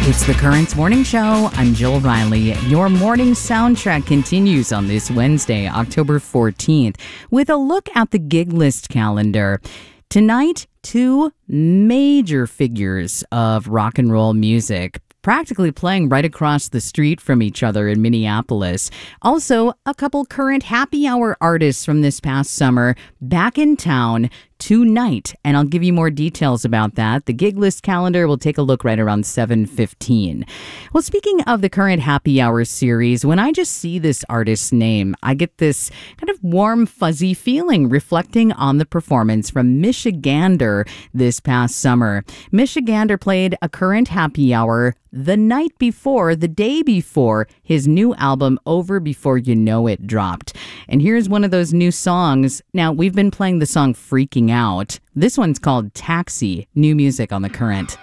It's the Currents Morning Show. I'm Jill Riley. Your morning soundtrack continues on this Wednesday, October 14th, with a look at the gig list calendar. Tonight, two major figures of rock and roll music practically playing right across the street from each other in Minneapolis. Also, a couple current happy hour artists from this past summer back in town tonight, and I'll give you more details about that. The gig list calendar will take a look right around 7:15. Well, speaking of the current happy hour series, when I just see this artist's name, I get this kind of warm, fuzzy feeling reflecting on the performance from Michigander this past summer. Michigander played a current happy hour the night before, the day before, his new album Over Before You Know It dropped. And here's one of those new songs. Now, we've been playing the song Freaking Out. This one's called Taxi, new music on The Current.